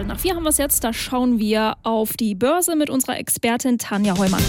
Nach 4 haben wir es jetzt. Da schauen wir auf die Börse mit unserer Expertin Tanja Heumann.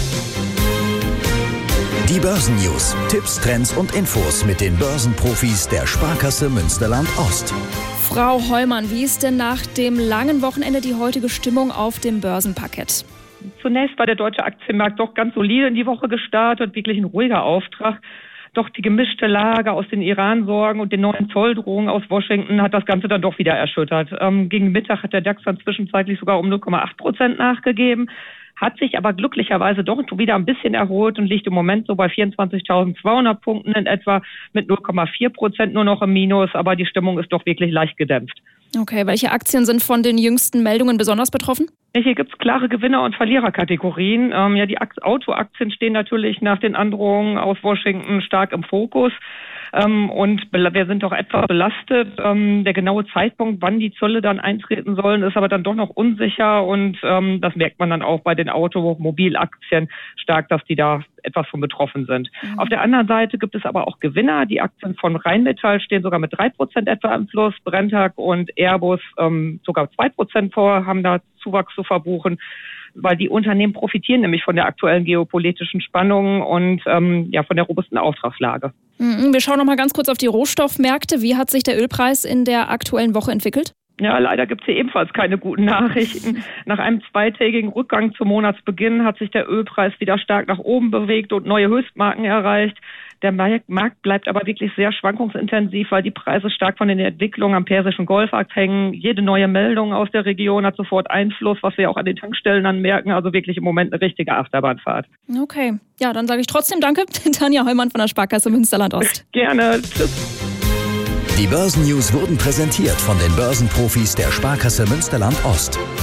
Die Börsennews, Tipps, Trends und Infos mit den Börsenprofis der Sparkasse Münsterland-Ost. Frau Heumann, wie ist denn nach dem langen Wochenende die heutige Stimmung auf dem Börsenparkett? Zunächst war der deutsche Aktienmarkt doch ganz solide in die Woche gestartet, wirklich ein ruhiger Auftrag. Doch die gemischte Lage aus den Iran-Sorgen und den neuen Zolldrohungen aus Washington hat das Ganze dann doch wieder erschüttert. Gegen Mittag hat der DAX dann zwischenzeitlich sogar um 0,8% nachgegeben, hat sich aber glücklicherweise doch wieder ein bisschen erholt und liegt im Moment so bei 24.200 Punkten in etwa mit 0,4% nur noch im Minus, aber die Stimmung ist doch wirklich leicht gedämpft. Okay, welche Aktien sind von den jüngsten Meldungen besonders betroffen? Hier gibt es klare Gewinner- und Verliererkategorien. Die Autoaktien stehen natürlich nach den Androhungen aus Washington stark im Fokus. Und wir sind doch etwas belastet. Der genaue Zeitpunkt, wann die Zölle dann eintreten sollen, ist aber dann doch noch unsicher. Und das merkt man dann auch bei den Automobilaktien stark, dass die da etwas von betroffen sind. Auf der anderen Seite gibt es aber auch Gewinner. Die Aktien von Rheinmetall stehen sogar mit 3% etwa im Plus. Brenntag und Airbus sogar 2% vor, haben da Zuwachs zu verbuchen, weil die Unternehmen profitieren nämlich von der aktuellen geopolitischen Spannung und von der robusten Auftragslage. Wir schauen noch mal ganz kurz auf die Rohstoffmärkte. Wie hat sich der Ölpreis in der aktuellen Woche entwickelt? Ja, leider gibt es hier ebenfalls keine guten Nachrichten. Nach einem zweitägigen Rückgang zum Monatsbeginn hat sich der Ölpreis wieder stark nach oben bewegt und neue Höchstmarken erreicht. Der Markt bleibt aber wirklich sehr schwankungsintensiv, weil die Preise stark von den Entwicklungen am Persischen Golf abhängen. Jede neue Meldung aus der Region hat sofort Einfluss, was wir auch an den Tankstellen dann merken. Also wirklich im Moment eine richtige Achterbahnfahrt. Okay, ja, dann sage ich trotzdem danke. Tanja Heumann von der Sparkasse Münsterland-Ost. Gerne, tschüss. Die Börsennews wurden präsentiert von den Börsenprofis der Sparkasse Münsterland-Ost.